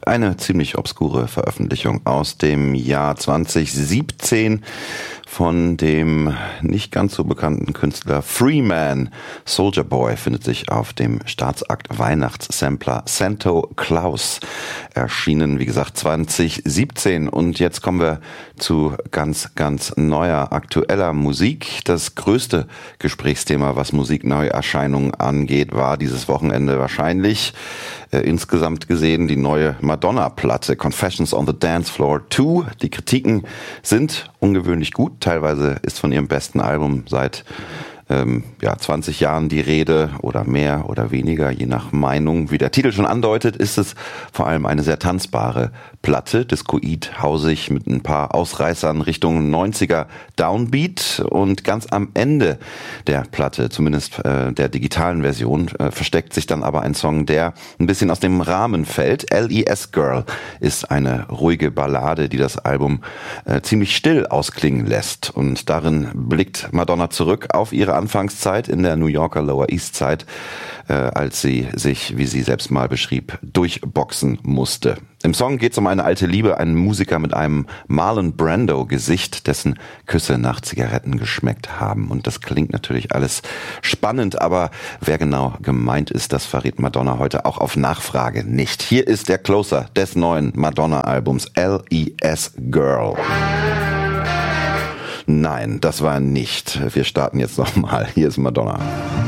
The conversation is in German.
Eine ziemlich obskure Veröffentlichung aus dem Jahr 2017 von dem nicht ganz so bekannten Künstler Freeman. Soulja Boy findet sich auf dem Staatsakt Weihnachtssampler Santo Claus, erschienen, wie gesagt, 2017. Und jetzt kommen wir zu ganz neuer, aktueller Musik. Das größte Gesprächsthema, was Musikneuerscheinungen angeht, war dieses Wochenende wahrscheinlich insgesamt gesehen die neue Madonna-Platte Confessions on the Dance Floor 2. Die Kritiken sind ungewöhnlich gut. Teilweise ist von ihrem besten Album seit 20 Jahren die Rede oder mehr oder weniger, je nach Meinung. Wie der Titel schon andeutet, ist es vor allem eine sehr tanzbare Platte, discoid, hausig, mit ein paar Ausreißern Richtung 90er Downbeat. Und ganz am Ende der Platte, zumindest der digitalen Version, versteckt sich dann aber ein Song, der ein bisschen aus dem Rahmen fällt. LES Girl ist eine ruhige Ballade, die das Album ziemlich still ausklingen lässt. Und darin blickt Madonna zurück auf ihre Anfangszeit in der New Yorker Lower East Side, als sie sich, wie sie selbst mal beschrieb, durchboxen musste. Im Song geht es um eine alte Liebe, einen Musiker mit einem Marlon Brando-Gesicht, dessen Küsse nach Zigaretten geschmeckt haben. Und das klingt natürlich alles spannend, aber wer genau gemeint ist, das verrät Madonna heute auch auf Nachfrage nicht. Hier ist der Closer des neuen Madonna-Albums LES Girl. Nein, das war nicht. Wir starten jetzt nochmal. Hier ist Madonna.